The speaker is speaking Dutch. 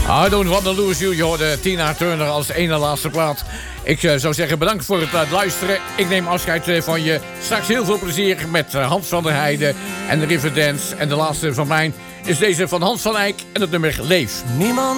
I don't want to lose you. Je hoorde Tina Turner als ene laatste plaat. Ik zou zeggen bedankt voor het luisteren. Ik neem afscheid van je. Straks heel veel plezier met Hans van der Heijden en de Riverdance. En de laatste van mij is deze van Hans van Eyck en het nummer Leef. Niemand